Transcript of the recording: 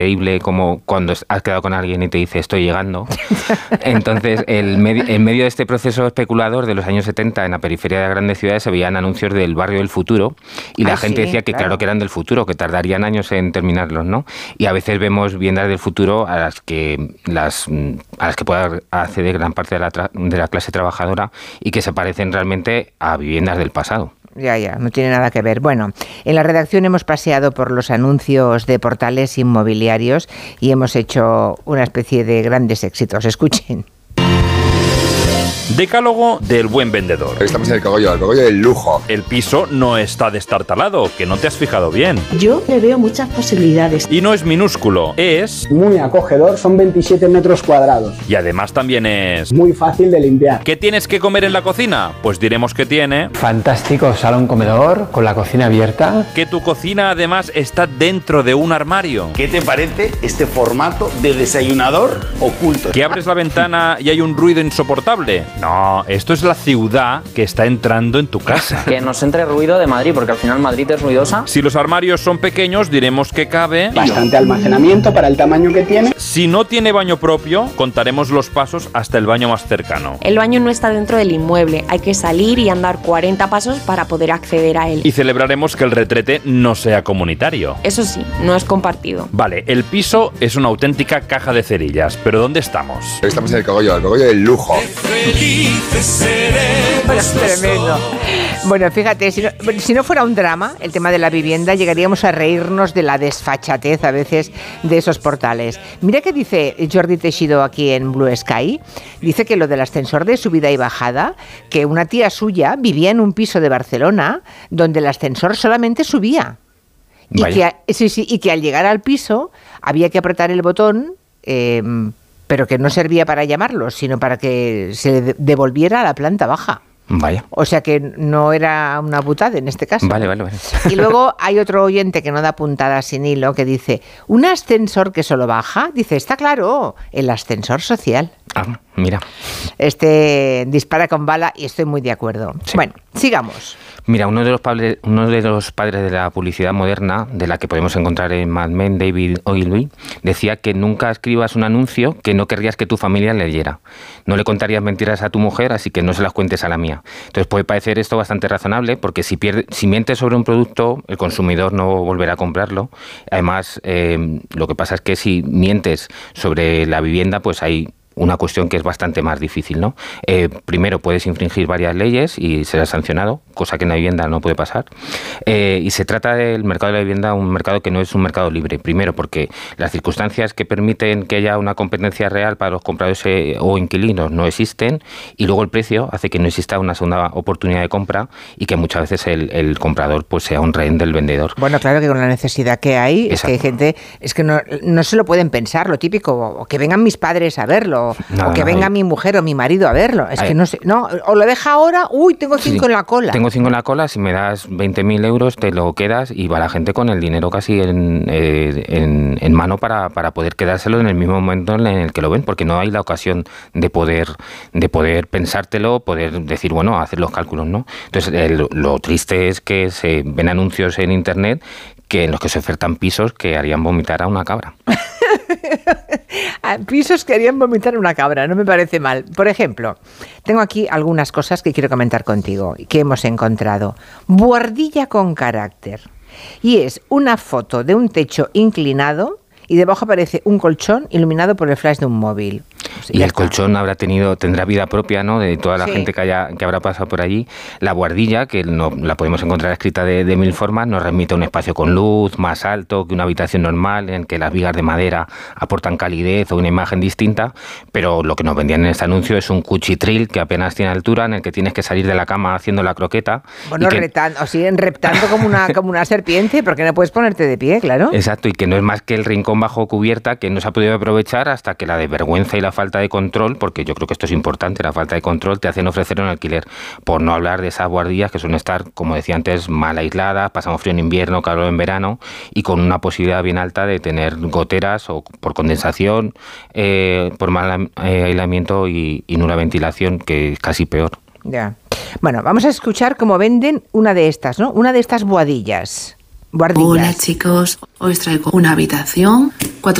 increíble como cuando has quedado con alguien y te dice estoy llegando. Entonces, en medio de este proceso especulador de los años 70 en la periferia de las grandes ciudades se veían anuncios del barrio del futuro y la gente decía que claro que eran del futuro, que tardarían años en terminarlos, ¿no? Y a veces vemos viviendas del futuro a las que pueda acceder gran parte de la clase trabajadora y que se parecen realmente a viviendas del pasado. Ya, no tiene nada que ver. Bueno, en la redacción hemos paseado por los anuncios de portales inmobiliarios y hemos hecho una especie de grandes éxitos. Escuchen. Decálogo del buen vendedor. Estamos en el cogollo del lujo. El piso no está destartalado, que no te has fijado bien. Yo le veo muchas posibilidades. Y no es minúsculo, es... muy acogedor, son 27 metros cuadrados. Y además también es... muy fácil de limpiar. ¿Qué tienes que comer en la cocina? Pues diremos que tiene... fantástico salón comedor, con la cocina abierta. Que tu cocina además está dentro de un armario. ¿Qué te parece este formato de desayunador oculto? Que abres la ventana y hay un ruido insoportable. No, esto es la ciudad que está entrando en tu casa. Que nos entre ruido de Madrid, porque al final Madrid es ruidosa. Si los armarios son pequeños, diremos que cabe... bastante almacenamiento para el tamaño que tiene. Si no tiene baño propio, contaremos los pasos hasta el baño más cercano. El baño no está dentro del inmueble, hay que salir y andar 40 pasos para poder acceder a él. Y celebraremos que el retrete no sea comunitario. Eso sí, no es compartido. Vale, el piso es una auténtica caja de cerillas, pero ¿dónde estamos? Estamos en el cogollo del lujo. Bueno, tremendo. Bueno, fíjate, si no fuera un drama el tema de la vivienda, llegaríamos a reírnos de la desfachatez a veces de esos portales. Mira qué dice Jordi Teixidó aquí en Blue Sky. Dice que lo del ascensor de subida y bajada, que una tía suya vivía en un piso de Barcelona donde el ascensor solamente subía. Y que al llegar al piso había que apretar el botón... pero que no servía para llamarlos, sino para que se devolviera a la planta baja. Vaya. O sea que no era una putada en este caso. Vale. Y luego hay otro oyente que no da puntada sin hilo que dice, ¿un ascensor que solo baja? Dice, está claro, el ascensor social. Ah, mira. Este dispara con bala y estoy muy de acuerdo. Sí. Bueno, sigamos. Mira, uno de los padres de la publicidad moderna, de la que podemos encontrar en Mad Men, David Ogilvy, decía que nunca escribas un anuncio que no querrías que tu familia leyera. No le contarías mentiras a tu mujer, así que no se las cuentes a la mía. Entonces puede parecer esto bastante razonable, porque si mientes sobre un producto, el consumidor no volverá a comprarlo. Además, lo que pasa es que si mientes sobre la vivienda, pues hay una cuestión que es bastante más difícil, ¿no? Primero, puedes infringir varias leyes y serás sancionado, cosa que en la vivienda no puede pasar. Y se trata del mercado de la vivienda, un mercado que no es un mercado libre. Primero, porque las circunstancias que permiten que haya una competencia real para los compradores o inquilinos no existen, y luego el precio hace que no exista una segunda oportunidad de compra y que muchas veces el comprador pues sea un rehén del vendedor. Bueno, claro que con la necesidad que hay, es que hay gente, es que no se lo pueden pensar, lo típico, o que vengan mis padres a verlo, o que venga mi mujer o mi marido a verlo. Es que no sé, no, o lo deja ahora, tengo 5 en la cola. Tengo 5 en la cola, si me das 20.000 euros te lo quedas, y va la gente con el dinero casi en mano para poder quedárselo en el mismo momento en el que lo ven, porque no hay la ocasión de poder pensártelo, poder decir, bueno, hacer los cálculos, ¿no? Entonces, lo triste es que se ven anuncios en internet en los que se ofertan pisos que harían vomitar a una cabra. Pisos que harían vomitar a una cabra, no me parece mal. Por ejemplo, tengo aquí algunas cosas que quiero comentar contigo y que hemos encontrado. Buhardilla con carácter. Y es una foto de un techo inclinado y debajo aparece un colchón iluminado por el flash de un móvil. Y el colchón tendrá vida propia, ¿no? De toda la gente que habrá pasado por allí. La buhardilla, que no la podemos encontrar escrita de mil formas, nos remite a un espacio con luz, más alto que una habitación normal, en que las vigas de madera aportan calidez o una imagen distinta, pero lo que nos vendían en este anuncio es un cuchitril que apenas tiene altura, en el que tienes que salir de la cama haciendo la croqueta. Bueno, reptando como una serpiente, porque no puedes ponerte de pie, claro. Exacto, y que no es más que el rincón bajo cubierta que no se ha podido aprovechar hasta que la desvergüenza y la falta de control, porque yo creo que esto es importante, la falta de control te hacen ofrecer un alquiler, por no hablar de esas buhardillas que suelen estar, como decía antes, mal aisladas, pasamos frío en invierno, calor en verano, y con una posibilidad bien alta de tener goteras o por condensación, por mal aislamiento y nula ventilación, que es casi peor. Ya. Bueno, vamos a escuchar cómo venden una de estas, ¿no? Una de estas buhardillas. Buhardillas. Hola chicos, os traigo una habitación, 4